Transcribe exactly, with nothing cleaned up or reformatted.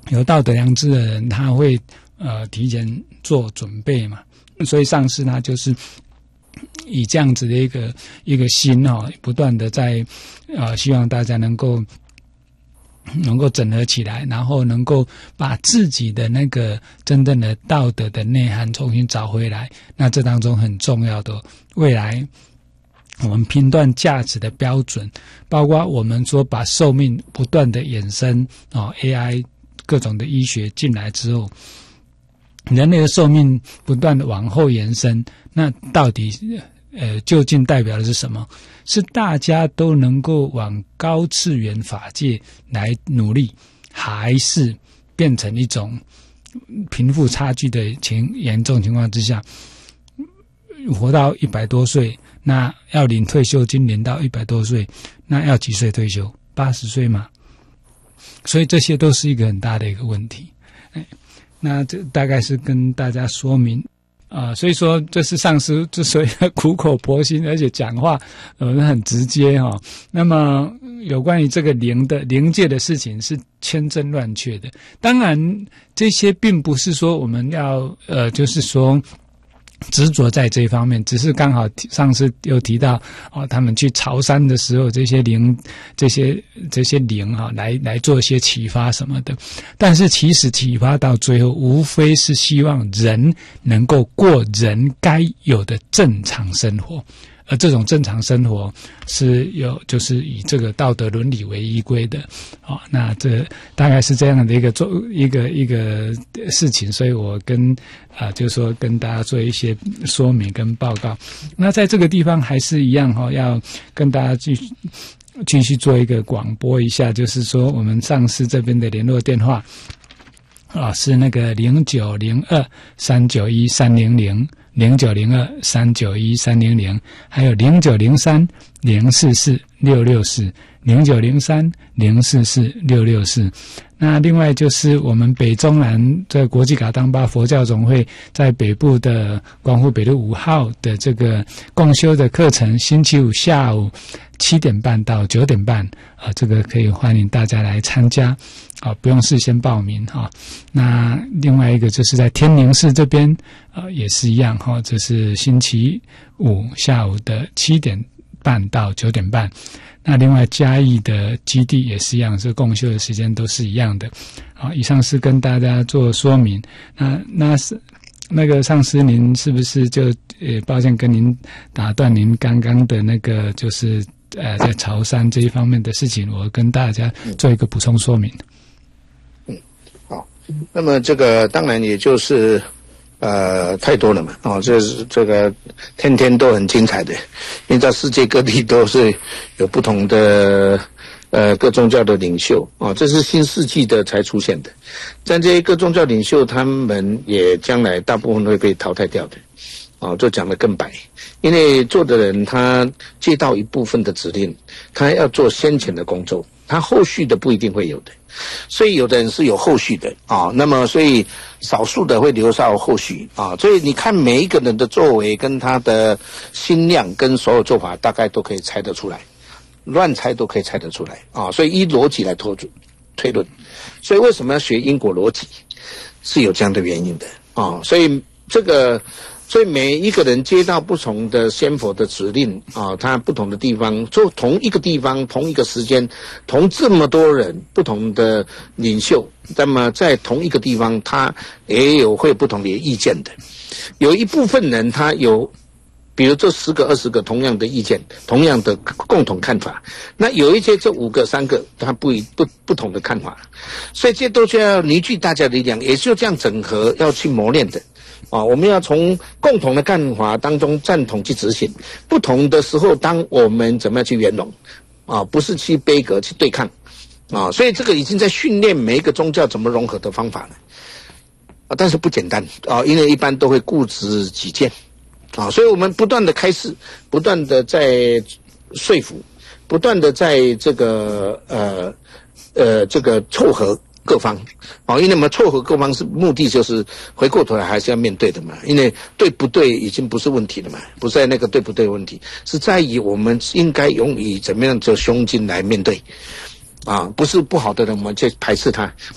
有道德良知的人，他会呃提前做准备嘛，所以上师他就是以这样子的一个一个心哈，不断的在呃希望大家能够能够整合起来，然后能够把自己的那个真正的道德的内涵重新找回来。那这当中很重要的，未来我们评断价值的标准，包括我们说把寿命不断的衍生哦 A I 各种的医学进来之后，人类的寿命不断的往后延伸，那到底呃究竟代表的是什么？是大家都能够往高次元法界来努力，还是变成一种贫富差距的情严重情况之下，活到一百多岁，那要领退休金领到一百多岁，那要几岁退休？八十岁吗？所以这些都是一个很大的一个问题。哎，那这大概是跟大家说明啊、呃，所以说这是上师之所以苦口婆心，而且讲话呃很直接哈、哦。那么有关于这个灵的灵界的事情是千真万确的，当然这些并不是说我们要呃就是说执着在这一方面，只是刚好上次有提到哦，他们去朝山的时候，这些灵、这些这些灵哈、哦，来来做一些启发什么的。但是其实启发到最后，无非是希望人能够过人该有的正常生活。而这种正常生活是有，就是以这个道德伦理为依归的，哦，那这大概是这样的一个做一个一个事情，所以我跟啊、呃，就是说跟大家做一些说明跟报告。那在这个地方还是一样哈、哦，要跟大家继续继续做一个广播一下，就是说我们上师这边的联络电话啊、哦、是那个零九零二三九一三零零。零九零二三九一三零零，还有零九零三零四四六六四，零九零三零四四六六四。那另外就是我们北中南这国际嘎当巴佛教总会在北部的光复北路五号的这个共修的课程，星期五下午七点半到九点半啊，这个可以欢迎大家来参加啊，不用事先报名哈、啊。那另外一个就是在天宁寺这边啊，也是一样哈、啊，这是星期五下午的七点半到九点半。那另外嘉义的基地也是一样，是共修的时间都是一样的。好，以上是跟大家做说明。那那是那个上师，您是不是就呃，抱歉跟您打断您刚刚的那个就是呃，在潮汕这一方面的事情，我跟大家做一个补充说明。 嗯，好，那么这个当然也就是。呃，太多了嘛，哦，这是这个天天都很精彩的，因为在世界各地都是有不同的呃各宗教的领袖哦，这是新世纪的才出现的，但这些各宗教领袖他们也将来大部分会被淘汰掉的，哦，就讲得更白，因为做的人他接到一部分的指令，他要做先前的工作，他后续的不一定会有的。所以有的人是有后续的啊，那么所以少数的会留到后续啊，所以你看每一个人的作为跟他的心量跟所有做法，大概都可以猜得出来，乱猜都可以猜得出来啊，所以依逻辑来推推论，所以为什么要学因果逻辑，是有这样的原因的啊，所以这个。所以每一个人接到不同的仙佛的指令啊，他不同的地方，就同一个地方、同一个时间、同这么多人不同的领袖，那么在同一个地方，他也有会有不同的意见的。有一部分人他有，比如这十个、二十个同样的意见、同样的共同看法，那有一些这五个、三个他不不不同的看法，所以这都需要凝聚大家的力量，也就这样整合要去磨练的。啊，我们要从共同的看法当中赞同去执行，不同的时候，当我们怎么样去圆融，啊，不是去悲格去对抗，啊，所以这个已经在训练每一个宗教怎么融合的方法了，啊，但是不简单啊，因为一般都会固执己见，啊，所以我们不断的开示，不断的在说服，不断的在这个呃呃这个凑合。各方，哦，因为我们撮合各方是目的，就是回过头来还是要面对的嘛。因为对不对已经不是问题了嘛，不是在那个对不对的问题，是在于我们应该用以怎么样做胸襟来面对，啊，不是不好的人我们去排斥他。